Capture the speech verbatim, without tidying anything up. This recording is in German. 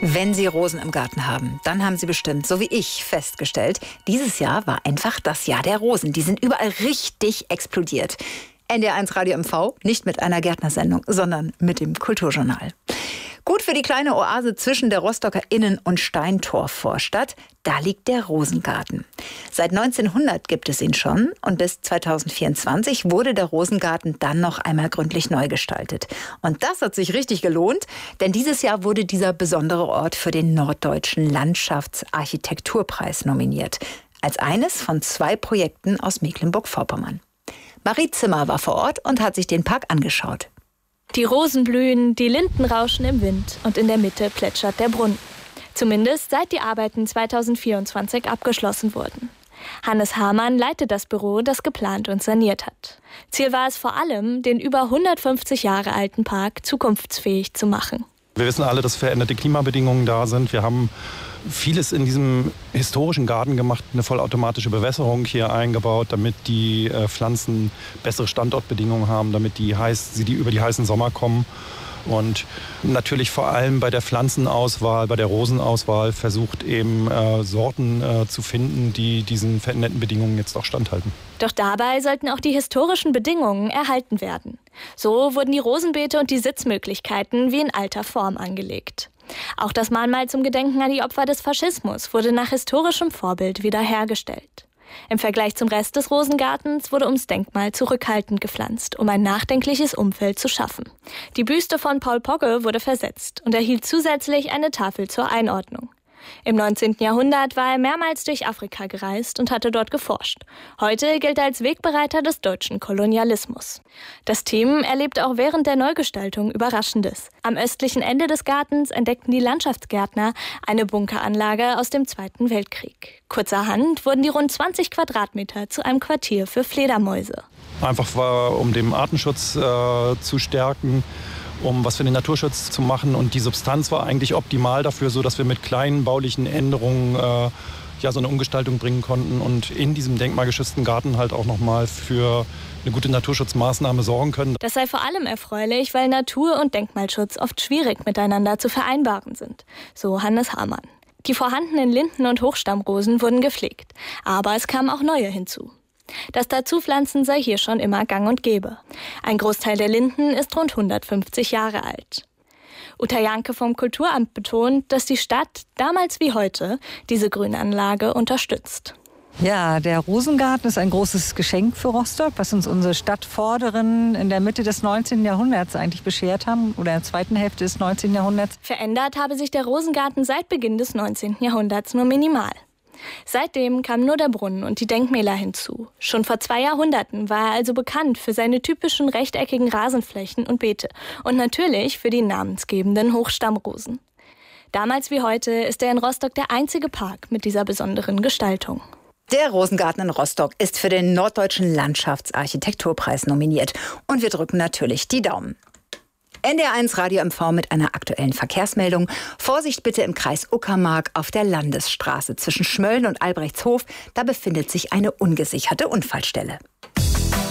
Wenn Sie Rosen im Garten haben, dann haben Sie bestimmt, so wie ich, festgestellt, dieses Jahr war einfach das Jahr der Rosen. Die sind überall richtig explodiert. N D R eins Radio M V, nicht mit einer Gärtnersendung, sondern mit dem Kulturjournal. Gut für die kleine Oase zwischen der Rostocker Innen- und Steintorvorstadt, da liegt der Rosengarten. Seit neunzehnhundert gibt es ihn schon und bis zweitausendvierundzwanzig wurde der Rosengarten dann noch einmal gründlich neu gestaltet. Und das hat sich richtig gelohnt, denn dieses Jahr wurde dieser besondere Ort für den Norddeutschen Landschaftsarchitekturpreis nominiert. Als eines von zwei Projekten aus Mecklenburg-Vorpommern. Marie Zimmer war vor Ort und hat sich den Park angeschaut. Die Rosen blühen, die Linden rauschen im Wind und in der Mitte plätschert der Brunnen. Zumindest seit die Arbeiten zweitausendvierundzwanzig abgeschlossen wurden. Hannes Hamann leitet das Büro, das geplant und saniert hat. Ziel war es vor allem, den über hundertfünfzig Jahre alten Park zukunftsfähig zu machen. Wir wissen alle, dass veränderte Klimabedingungen da sind. Wir haben vieles in diesem historischen Garten gemacht, eine vollautomatische Bewässerung hier eingebaut, damit die äh, Pflanzen bessere Standortbedingungen haben, damit die, heiß, sie die über die heißen Sommer kommen. Und natürlich vor allem bei der Pflanzenauswahl, bei der Rosenauswahl versucht eben äh, Sorten äh, zu finden, die diesen veränderten Bedingungen jetzt auch standhalten. Doch dabei sollten auch die historischen Bedingungen erhalten werden. So wurden die Rosenbeete und die Sitzmöglichkeiten wie in alter Form angelegt. Auch das Mahnmal zum Gedenken an die Opfer des Faschismus wurde nach historischem Vorbild wiederhergestellt. Im Vergleich zum Rest des Rosengartens wurde ums Denkmal zurückhaltend gepflanzt, um ein nachdenkliches Umfeld zu schaffen. Die Büste von Paul Pogge wurde versetzt und erhielt zusätzlich eine Tafel zur Einordnung. Im neunzehnten Jahrhundert war er mehrmals durch Afrika gereist und hatte dort geforscht. Heute gilt er als Wegbereiter des deutschen Kolonialismus. Das Team erlebte auch während der Neugestaltung Überraschendes. Am östlichen Ende des Gartens entdeckten die Landschaftsgärtner eine Bunkeranlage aus dem Zweiten Weltkrieg. Kurzerhand wurden die rund zwanzig Quadratmeter zu einem Quartier für Fledermäuse. Einfach war, um den Artenschutz äh, zu stärken, um was für den Naturschutz zu machen. Und die Substanz war eigentlich optimal dafür, so dass wir mit kleinen baulichen Änderungen äh, ja, so eine Umgestaltung bringen konnten und in diesem denkmalgeschützten Garten halt auch nochmal für eine gute Naturschutzmaßnahme sorgen können. Das sei vor allem erfreulich, weil Natur- und Denkmalschutz oft schwierig miteinander zu vereinbaren sind, so Hannes Hamann. Die vorhandenen Linden- und Hochstammrosen wurden gepflegt, aber es kamen auch neue hinzu. Das Dazupflanzen sei hier schon immer gang und gäbe. Ein Großteil der Linden ist rund hundertfünfzig Jahre alt. Uta Janke vom Kulturamt betont, dass die Stadt, damals wie heute, diese Grünanlage unterstützt. Ja, der Rosengarten ist ein großes Geschenk für Rostock, was uns unsere Stadtvorderen in der Mitte des neunzehnten Jahrhunderts eigentlich beschert haben, oder in der zweiten Hälfte des neunzehnten Jahrhunderts. Verändert habe sich der Rosengarten seit Beginn des neunzehnten Jahrhunderts nur minimal. Seitdem kamen nur der Brunnen und die Denkmäler hinzu. Schon vor zwei Jahrhunderten war er also bekannt für seine typischen rechteckigen Rasenflächen und Beete und natürlich für die namensgebenden Hochstammrosen. Damals wie heute ist er in Rostock der einzige Park mit dieser besonderen Gestaltung. Der Rosengarten in Rostock ist für den Norddeutschen Landschaftsarchitekturpreis nominiert. Und wir drücken natürlich die Daumen. N D R eins Radio M V mit einer aktuellen Verkehrsmeldung. Vorsicht bitte im Kreis Uckermark auf der Landesstraße zwischen Schmölln und Albrechtshof. Da befindet sich eine ungesicherte Unfallstelle.